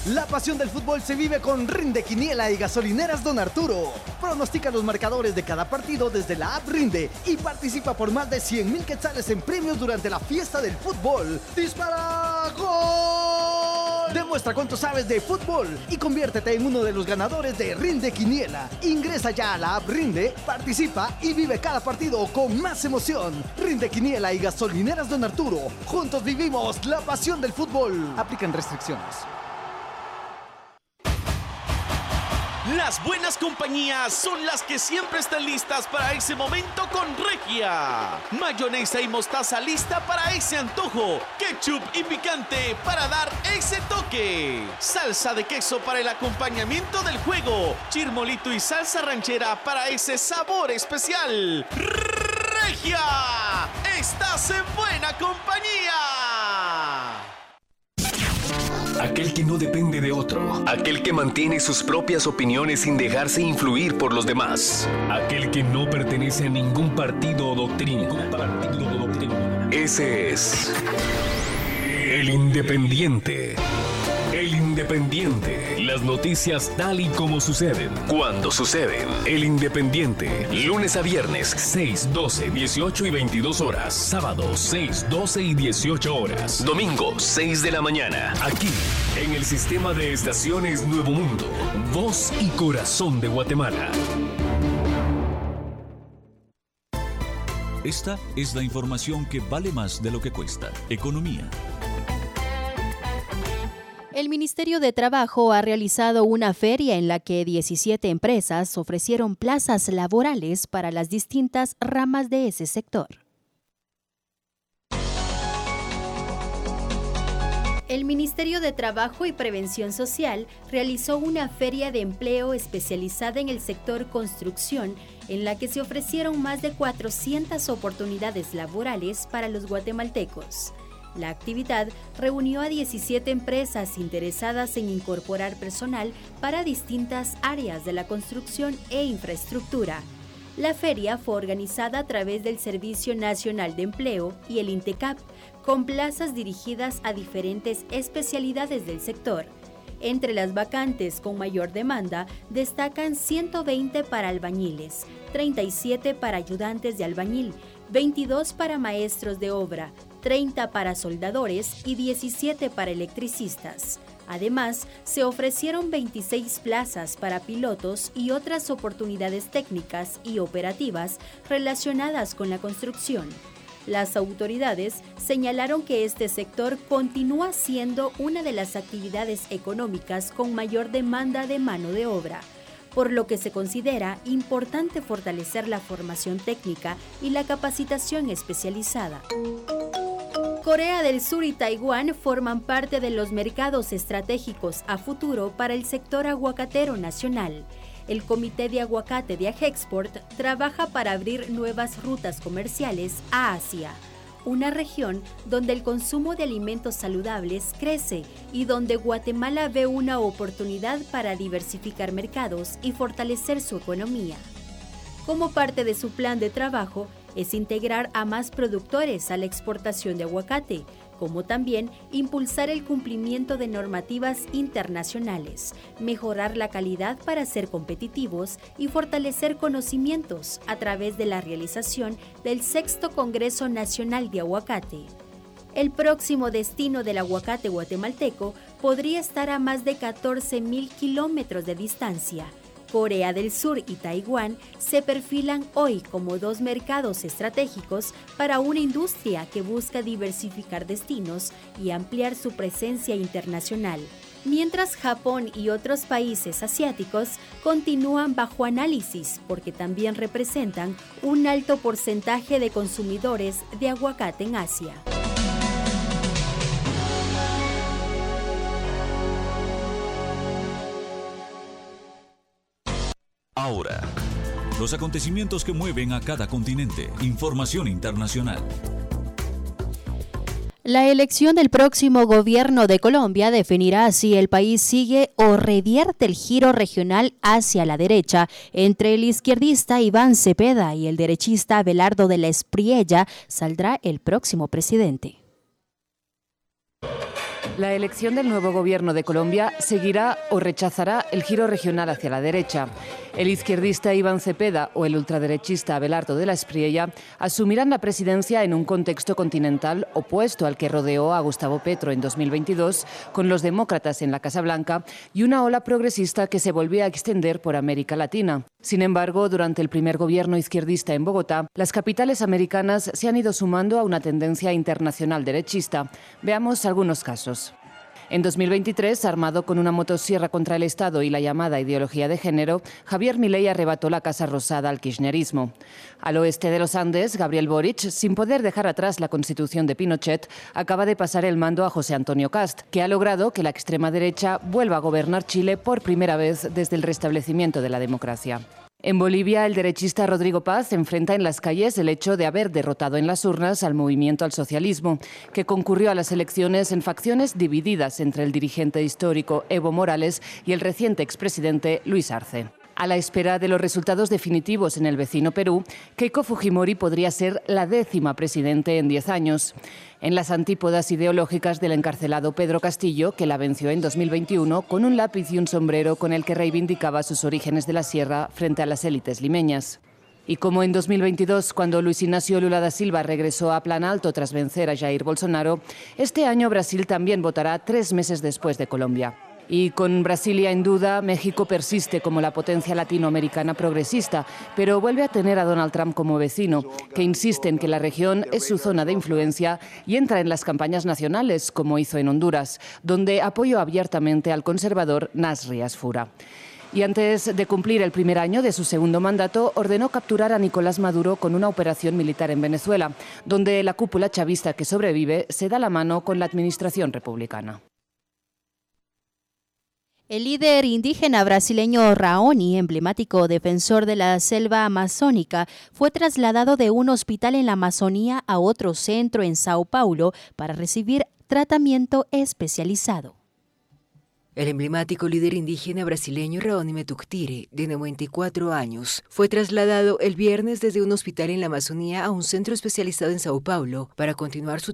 La pasión del fútbol se vive con Rinde Quiniela y Gasolineras Don Arturo. Pronostica los marcadores de cada partido desde la app Rinde y participa por más de 100,000 quetzales en premios durante la fiesta del fútbol. ¡Dispara! ¡Gol! Demuestra cuánto sabes de fútbol y conviértete en uno de los ganadores de Rinde Quiniela. Ingresa ya a la app Rinde, participa y vive cada partido con más emoción. Rinde Quiniela y Gasolineras Don Arturo. Juntos vivimos la pasión del fútbol. Aplican restricciones. Las buenas compañías son las que siempre están listas para ese momento con Regia. Mayonesa y mostaza lista para ese antojo. Ketchup y picante para dar ese toque. Salsa de queso para el acompañamiento del juego. Chirmolito y salsa ranchera para ese sabor especial. Regia, estás en buena compañía. Aquel que no depende de otro. Aquel que mantiene sus propias opiniones sin dejarse influir por los demás. Aquel que no pertenece a ningún partido o doctrina. Ese es el Independiente. El Independiente. Las noticias tal y como suceden. Cuando suceden. El Independiente. Lunes a viernes, 6, 12, 18 y 22 horas. Sábado, 6, 12 y 18 horas. Domingo, 6 de la mañana. Aquí, en el sistema de estaciones Nuevo Mundo. Voz y corazón de Guatemala. Esta es la información que vale más de lo que cuesta. Economía. El Ministerio de Trabajo ha realizado una feria en la que 17 empresas ofrecieron plazas laborales para las distintas ramas de ese sector. El Ministerio de Trabajo y Prevención Social realizó una feria de empleo especializada en el sector construcción, en la que se ofrecieron más de 400 oportunidades laborales para los guatemaltecos. La actividad reunió a 17 empresas interesadas en incorporar personal para distintas áreas de la construcción e infraestructura. La feria fue organizada a través del Servicio Nacional de Empleo y el INTECAP, con plazas dirigidas a diferentes especialidades del sector. Entre las vacantes con mayor demanda destacan 120 para albañiles, 37 para ayudantes de albañil, 22 para maestros de obra, 30 para soldadores y 17 para electricistas. Además, se ofrecieron 26 plazas para pilotos y otras oportunidades técnicas y operativas relacionadas con la construcción. Las autoridades señalaron que este sector continúa siendo una de las actividades económicas con mayor demanda de mano de obra, por lo que se considera importante fortalecer la formación técnica y la capacitación especializada. Corea del Sur y Taiwán forman parte de los mercados estratégicos a futuro para el sector aguacatero nacional. El Comité de Aguacate de Ajexport trabaja para abrir nuevas rutas comerciales a Asia, una región donde el consumo de alimentos saludables crece y donde Guatemala ve una oportunidad para diversificar mercados y fortalecer su economía. Como parte de su plan de trabajo, es integrar a más productores a la exportación de aguacate, como también impulsar el cumplimiento de normativas internacionales, mejorar la calidad para ser competitivos y fortalecer conocimientos a través de la realización del 6º Congreso Nacional de Aguacate. El próximo destino del aguacate guatemalteco podría estar a más de 14,000 kilómetros de distancia. Corea del Sur y Taiwán se perfilan hoy como dos mercados estratégicos para una industria que busca diversificar destinos y ampliar su presencia internacional, mientras Japón y otros países asiáticos continúan bajo análisis porque también representan un alto porcentaje de consumidores de aguacate en Asia. Ahora, los acontecimientos que mueven a cada continente. Información internacional. La elección del próximo gobierno de Colombia definirá si el país sigue o revierte el giro regional hacia la derecha entre el izquierdista Iván Cepeda y el derechista Abelardo de la Espriella. Saldrá el próximo presidente. La elección del nuevo gobierno de Colombia seguirá o rechazará el giro regional hacia la derecha. El izquierdista Iván Cepeda o el ultraderechista Abelardo de la Espriella asumirán la presidencia en un contexto continental opuesto al que rodeó a Gustavo Petro en 2022, con los demócratas en la Casa Blanca y una ola progresista que se volvía a extender por América Latina. Sin embargo, durante el primer gobierno izquierdista en Bogotá, las capitales americanas se han ido sumando a una tendencia internacional derechista. Veamos algunos casos. En 2023, armado con una motosierra contra el Estado y la llamada ideología de género, Javier Milei arrebató la Casa Rosada al kirchnerismo. Al oeste de los Andes, Gabriel Boric, sin poder dejar atrás la constitución de Pinochet, acaba de pasar el mando a José Antonio Kast, que ha logrado que la extrema derecha vuelva a gobernar Chile por primera vez desde el restablecimiento de la democracia. En Bolivia, el derechista Rodrigo Paz enfrenta en las calles el hecho de haber derrotado en las urnas al movimiento al socialismo, que concurrió a las elecciones en facciones divididas entre el dirigente histórico Evo Morales y el reciente expresidente Luis Arce. A la espera de los resultados definitivos en el vecino Perú, Keiko Fujimori podría ser la 10ª presidente en 10 años. En las antípodas ideológicas del encarcelado Pedro Castillo, que la venció en 2021 con un lápiz y un sombrero con el que reivindicaba sus orígenes de la sierra frente a las élites limeñas. Y como en 2022, cuando Luis Ignacio Lula da Silva regresó a Planalto tras vencer a Jair Bolsonaro, este año Brasil también votará 3 meses después de Colombia. Y con Brasilia en duda, México persiste como la potencia latinoamericana progresista, pero vuelve a tener a Donald Trump como vecino, que insiste en que la región es su zona de influencia y entra en las campañas nacionales, como hizo en Honduras, donde apoyó abiertamente al conservador Nasri Asfura. Y antes de cumplir el primer año de su segundo mandato, ordenó capturar a Nicolás Maduro con una operación militar en Venezuela, donde la cúpula chavista que sobrevive se da la mano con la administración republicana. El líder indígena brasileño Raoni, emblemático defensor de la selva amazónica, fue trasladado de un hospital en la Amazonía a otro centro en Sao Paulo para recibir tratamiento especializado. El emblemático líder indígena brasileño Raoni Metuktire, de 94 años, fue trasladado el viernes desde un hospital en la Amazonía a un centro especializado en Sao Paulo para continuar su